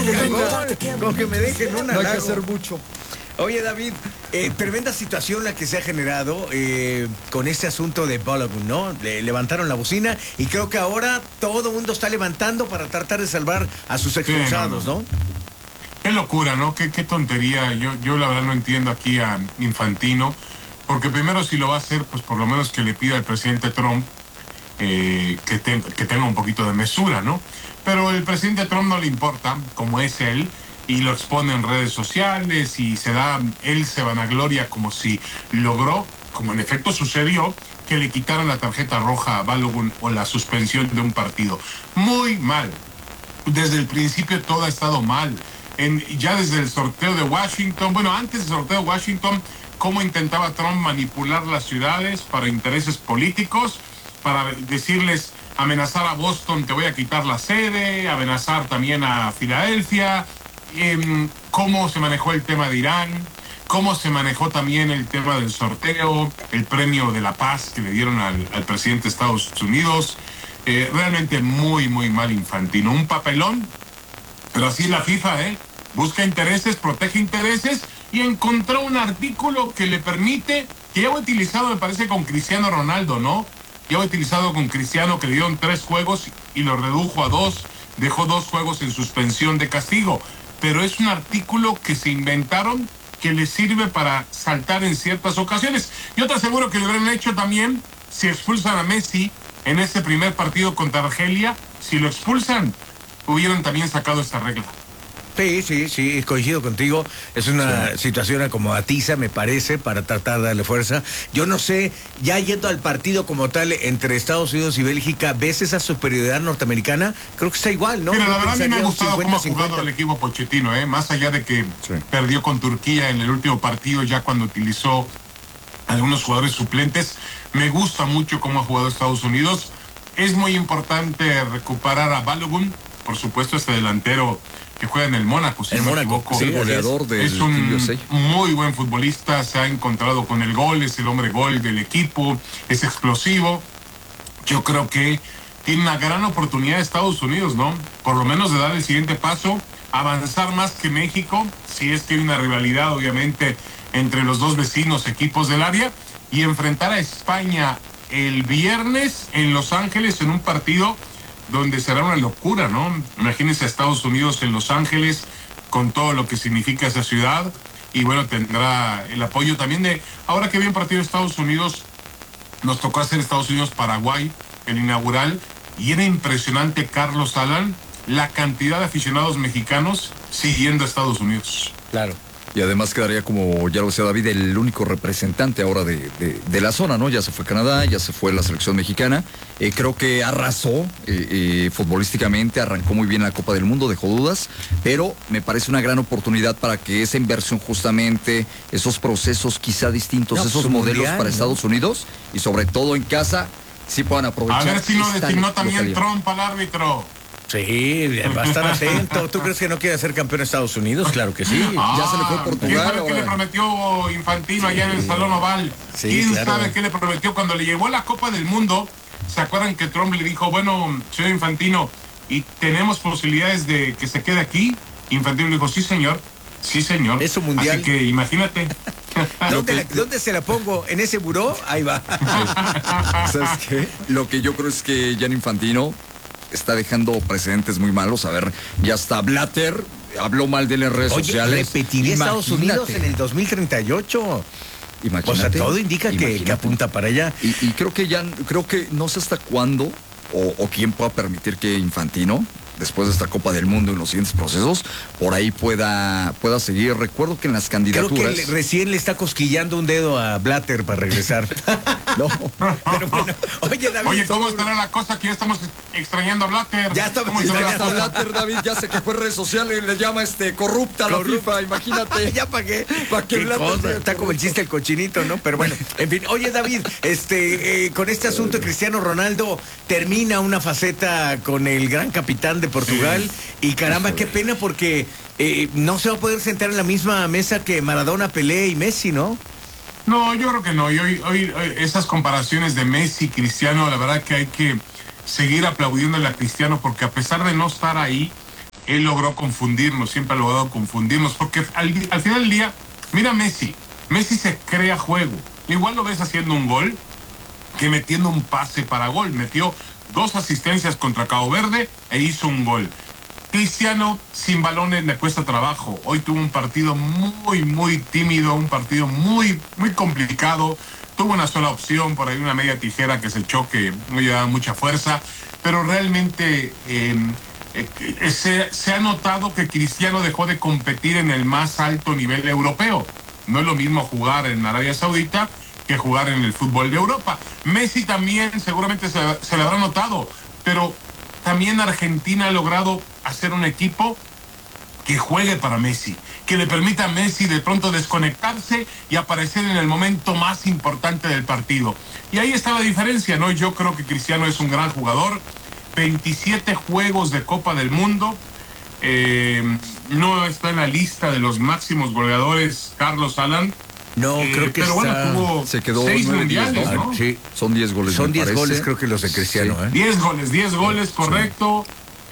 Con que me dejen una. No hay que hacer mucho. Oye, David, tremenda situación la que se ha generado con este asunto de Balogun, ¿no? Le levantaron la bocina y creo que ahora todo el mundo está levantando para tratar de salvar a sus expulsados, ¿no? Qué locura, ¿no? Qué tontería. Yo la verdad no entiendo aquí a Infantino, porque primero si lo va a hacer, pues por lo menos que le pida al presidente Trump que tenga un poquito de mesura, ¿no? Pero el presidente Trump no le importa, como es él, y lo expone en redes sociales y él se vanagloria como si logró, como en efecto sucedió, que le quitaran la tarjeta roja a Balogun o la suspensión de un partido. Muy mal. Desde el principio todo ha estado mal. Ya desde el sorteo de Washington, bueno, antes del sorteo de Washington, cómo intentaba Trump manipular las ciudades para intereses políticos, para decirles, amenazar a Boston, te voy a quitar la sede, amenazar también a Filadelfia, cómo se manejó el tema de Irán, cómo se manejó también el tema del sorteo, el premio de la paz que le dieron al presidente de Estados Unidos. Realmente muy, muy mal Infantino. Un papelón, pero así es la FIFA, busca intereses, protege intereses y encontró un artículo que le permite, que ya ha utilizado, me parece, con Cristiano Ronaldo, ¿no? Ya ha utilizado con Cristiano, que le dieron 3 juegos y lo redujo a 2, dejó 2 juegos en suspensión de castigo. Pero es un artículo que se inventaron que les sirve para saltar en ciertas ocasiones. Yo te aseguro que lo hubieran hecho también si expulsan a Messi en ese primer partido contra Argelia. Si lo expulsan, hubieran también sacado esta regla. Sí, coincido contigo. Es una situación acomodatiza, me parece, para tratar de darle fuerza. Yo no sé, ya yendo al partido como tal entre Estados Unidos y Bélgica, ¿ves esa superioridad norteamericana? Creo que está igual, ¿no? Mira, la verdad a mí me ha 50, gustado cómo ha 50. jugado el equipo Pochettino, más allá de que perdió con Turquía en el último partido, ya cuando utilizó algunos jugadores suplentes. Me gusta mucho cómo ha jugado Estados Unidos. Es muy importante recuperar a Balogun, por supuesto, este delantero que juega en el Mónaco, si no me equivoco. Sí, goleador del es un USA. muy buen futbolista, se ha encontrado con el gol, es el hombre gol del equipo, es explosivo. Yo creo que tiene una gran oportunidad Estados Unidos, ¿no? Por lo menos de dar el siguiente paso, avanzar más que México, si es que hay una rivalidad, obviamente, entre los dos vecinos equipos del área, y enfrentar a España el viernes en Los Ángeles en un partido donde será una locura, ¿no? Imagínense a Estados Unidos en Los Ángeles con todo lo que significa esa ciudad y bueno, tendrá el apoyo también de... Ahora que viene partido de Estados Unidos, nos tocó hacer Estados Unidos-Paraguay, el inaugural, y era impresionante, Carlos Alan, la cantidad de aficionados mexicanos siguiendo a Estados Unidos. Claro. Y además quedaría, como ya lo decía David, el único representante ahora de la zona, ¿no? Ya se fue Canadá, ya se fue la selección mexicana. Creo que arrasó futbolísticamente, arrancó muy bien la Copa del Mundo, dejó dudas, pero me parece una gran oportunidad para que esa inversión justamente, esos procesos quizá distintos, esos modelos mundial, para Estados Unidos y sobre todo en casa, sí puedan aprovechar. A ver si no esta designó también localidad. Trump al árbitro. Sí, va a estar atento. ¿Tú crees que no quiere ser campeón de Estados Unidos? Claro que sí. Ya se le fue Portugal. ¿Quién sabe qué ahora. le prometió Infantino allá en el Salón Oval? Sí, ¿Quién claro. sabe qué le prometió cuando le llegó la Copa del Mundo? ¿Se acuerdan que Trump le dijo, bueno, señor Infantino, ¿y tenemos posibilidades de que se quede aquí? Infantino le dijo, sí, señor. Sí, señor. Es un mundial. Así que imagínate. ¿Dónde se la pongo? ¿En ese buró? Ahí va. ¿Sabes qué? Lo que yo creo es que Gianni Infantino está dejando precedentes muy malos. A ver, ya está Blatter, habló mal de él en redes Oye, sociales. repetiría Estados Unidos en el 2038. Imagínate. O sea, todo indica que apunta para allá. Y creo que no sé hasta cuándo o quién pueda permitir que Infantino, después de esta Copa del Mundo y los siguientes procesos, por ahí pueda seguir. Recuerdo que en las candidaturas... Creo que recién le está cosquillando un dedo a Blatter para regresar. No. Pero bueno, oye, David. Oye, ¿cómo estará la cosa que ya estamos extrañando a Blatter? Ya estamos ¿Cómo estará la extrañando cosa? Blatter, David, ya se quejó en redes sociales y le llama corrupta a la FIFA, imagínate. Ya pagué. ¿Para qué Blatter? Está como el chiste el cochinito, ¿no? Pero bueno, en fin. Oye, David, con este asunto de Cristiano Ronaldo, termina una faceta con el gran capitán de Portugal. Y caramba, qué pena porque no se va a poder sentar en la misma mesa que Maradona, Pelé y Messi, ¿no? No, yo creo que no. Y hoy esas comparaciones de Messi, Cristiano, la verdad que hay que seguir aplaudiéndole a Cristiano porque a pesar de no estar ahí, él logró confundirnos, siempre ha logrado confundirnos, porque al final del día, mira Messi se crea juego. Igual lo ves haciendo un gol que metiendo un pase para gol. Metió 2 asistencias contra Cabo Verde e hizo un gol. Cristiano sin balones le cuesta trabajo. Hoy tuvo un partido muy tímido, un partido muy complicado. Tuvo una sola opción, por ahí una media tijera que se echó, que no llevaba mucha fuerza, pero realmente se ha notado que Cristiano dejó de competir en el más alto nivel europeo. No es lo mismo jugar en Arabia Saudita que jugar en el fútbol de Europa. Messi también seguramente se le habrá notado, pero también Argentina ha logrado hacer un equipo que juegue para Messi, que le permita a Messi de pronto desconectarse y aparecer en el momento más importante del partido. Y ahí está la diferencia, ¿no? Yo creo que Cristiano es un gran jugador, 27 juegos de Copa del Mundo, no está en la lista de los máximos goleadores Carlos Alan. No, creo que pero está... tuvo se quedó 6 9, mundiales, 10, ¿no? Sí. Son 10 goles. Son 10 parece. goles, creo que los de Cristiano. Sí. 10 goles, correcto.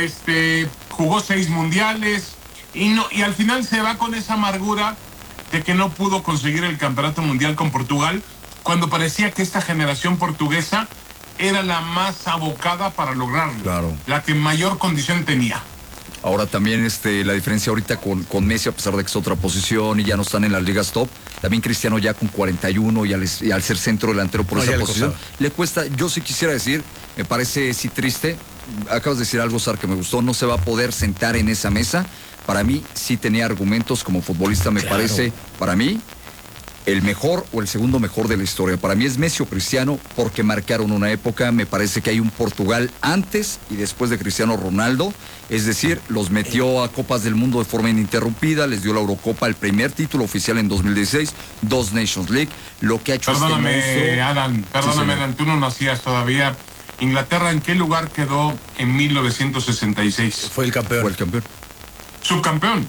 Jugó 6 mundiales y al final se va con esa amargura de que no pudo conseguir el campeonato mundial con Portugal, cuando parecía que esta generación portuguesa era la más abocada para lograrlo, Claro. la que mayor condición tenía. Ahora también la diferencia ahorita con Messi, a pesar de que es otra posición y ya no están en las ligas top, también Cristiano ya con 41 y al ser centro delantero por esa posición, le cuesta. Yo sí quisiera decir, me parece sí triste, acabas de decir algo, Sar, que me gustó, no se va a poder sentar en esa mesa. Para mí sí tenía argumentos como futbolista, me parece, para mí, el mejor o el segundo mejor de la historia. Para mí es Messi o Cristiano, porque marcaron una época. Me parece que hay un Portugal antes y después de Cristiano Ronaldo, es decir, los metió a Copas del Mundo de forma ininterrumpida, les dio la Eurocopa, el primer título oficial en 2016, 2 Nations League, lo que ha hecho Perdóname, Alan, tú no nacías todavía. Inglaterra, ¿en qué lugar quedó en 1966? Fue el campeón. Fue el campeón. Subcampeón.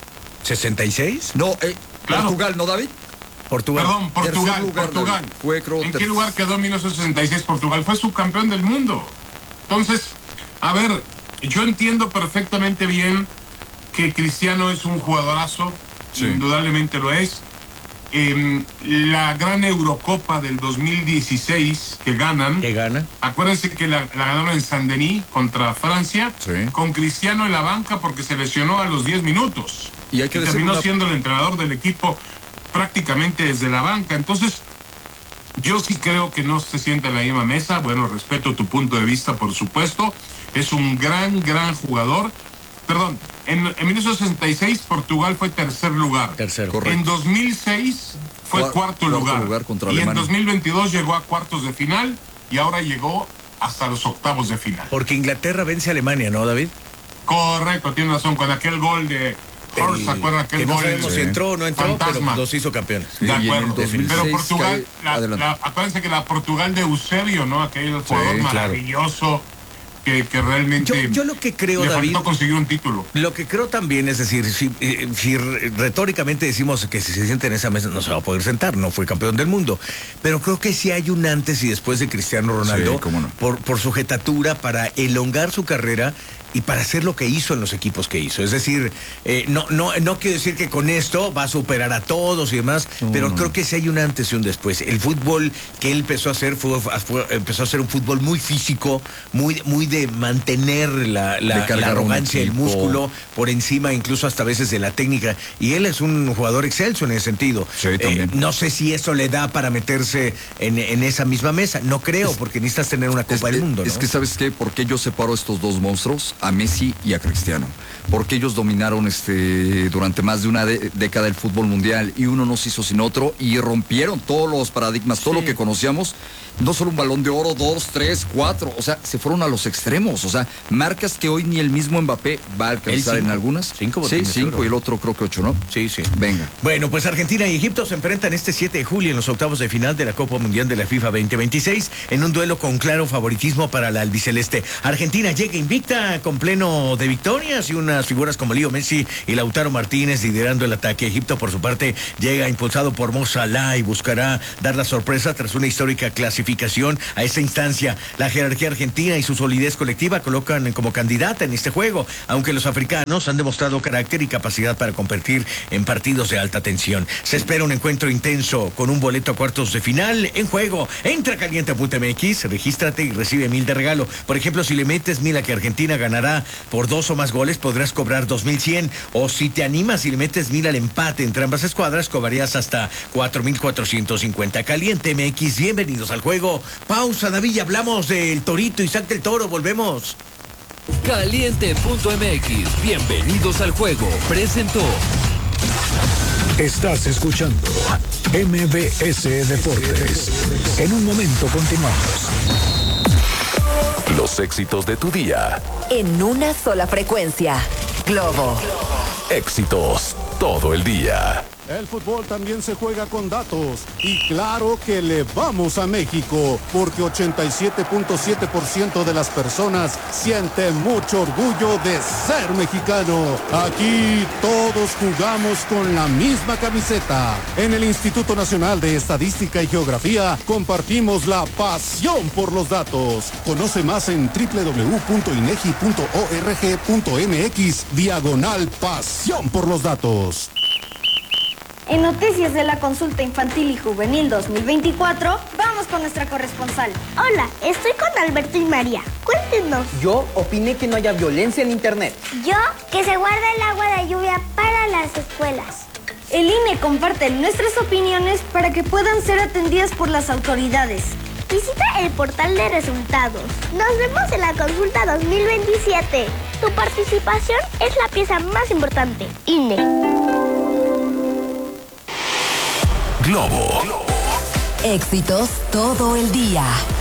¿66? No, Claro. Portugal, ¿no, David? Portugal. Perdón, Portugal. David. Fue, creo, ¿En qué lugar quedó en 1966 Portugal? Fue subcampeón del mundo. Entonces, a ver, yo entiendo perfectamente bien que Cristiano es un jugadorazo, Sí. Indudablemente lo es. La gran Eurocopa del 2016 que ganan, ¿Qué gana? acuérdense que la ganaron en Saint-Denis contra Francia, Sí. con Cristiano en la banca porque se lesionó a los 10 minutos. Y hay que decir terminó una- siendo el entrenador del equipo prácticamente desde la banca. Entonces, yo sí creo que no se sienta en la misma mesa. Bueno, respeto tu punto de vista, por supuesto. Es un gran jugador. Perdón, en 1966 Portugal fue tercer lugar. Tercero. Correcto. En 2006 fue cuarto lugar. contra Y en Alemania. 2022 llegó a cuartos de final y ahora llegó hasta los octavos de final. Porque Inglaterra vence a Alemania, ¿no, David? Correcto, tiene razón. Con aquel gol de Horst, ¿se acuerdan aquel que no gol? sabemos si entró o no entró, Fantasma. pero los hizo campeones. De Y en el acuerdo. 2006 Pero Portugal, cae- adelante. acuérdense que la Portugal de Eusebio, ¿no? Aquel jugador claro. maravilloso que realmente Yo lo que creo, le David, faltó conseguir un título. lo que creo también es decir, si retóricamente decimos que si se siente en esa mesa no se va a poder sentar, no fue campeón del mundo, pero creo que sí hay un antes y después de Cristiano Ronaldo, Sí, cómo no. por su jetatura, para elongar su carrera y para hacer lo que hizo en los equipos que hizo. Es decir, no quiero decir que con esto va a superar a todos y demás, pero creo que sí hay un antes y un después. El fútbol que él empezó a hacer empezó a ser un fútbol muy físico, muy de mantener la cargar un arrogancia, el equipo. músculo por encima incluso hasta a veces de la técnica. Y él es un jugador excelso en ese sentido. Sí, también. No sé si eso le da para meterse en esa misma mesa. No creo, porque necesitas tener una Copa del Mundo, ¿no? Es que, ¿sabes qué? ¿Por qué yo separo estos dos monstruos, a Messi y a Cristiano? Porque ellos dominaron durante más de una década el fútbol mundial y uno no se hizo sin otro y rompieron todos los paradigmas, todo lo que conocíamos. No solo un Balón de Oro, 2, 3, 4, o sea, se fueron a los extremos, o sea, marcas que hoy ni el mismo Mbappé va a alcanzar en algunas. 5 Sí, 5 y el otro creo que 8, ¿no? Sí. Venga. Bueno, pues Argentina y Egipto se enfrentan este 7 de julio en los octavos de final de la Copa Mundial de la FIFA 2026 en un duelo con claro favoritismo para la albiceleste. Argentina llega invicta con con pleno de victorias y unas figuras como Leo Messi y Lautaro Martínez liderando el ataque. Egipto, por su parte, llega impulsado por Mo Salah y buscará dar la sorpresa tras una histórica clasificación a esta instancia. La jerarquía argentina y su solidez colectiva colocan como candidata en este juego, aunque los africanos han demostrado carácter y capacidad para competir en partidos de alta tensión. Se espera un encuentro intenso con un boleto a cuartos de final en juego. Entra a caliente.mx, regístrate y recibe 1,000 de regalo. Por ejemplo, si le metes 1,000 a que Argentina ganará por 2 o más goles, podrás cobrar 2,100. O si te animas y le metes 1,000 al empate entre ambas escuadras, cobrarías hasta 4,450. Caliente MX, bienvenidos al juego. Pausa, David, y hablamos del Torito, Isaac del Toro, volvemos. Caliente.mx, bienvenidos al juego, presentó. Estás escuchando MBS Deportes. En un momento continuamos. Los éxitos de tu día. En una sola frecuencia. Globo. Éxitos todo el día. El fútbol también se juega con datos y claro que le vamos a México porque 87.7% de las personas sienten mucho orgullo de ser mexicano. Aquí todos jugamos con la misma camiseta. En el Instituto Nacional de Estadística y Geografía compartimos la pasión por los datos. Conoce más en www.inegi.org.mx/pasión por los datos. En noticias de la consulta infantil y juvenil 2024, vamos con nuestra corresponsal. Hola, estoy con Alberto y María. Cuéntenos. Yo opiné que no haya violencia en internet. Yo, que se guarde el agua de lluvia para las escuelas. El INE comparte nuestras opiniones para que puedan ser atendidas por las autoridades. Visita el portal de resultados. Nos vemos en la consulta 2027. Tu participación es la pieza más importante. INE. Globo. Éxitos todo el día.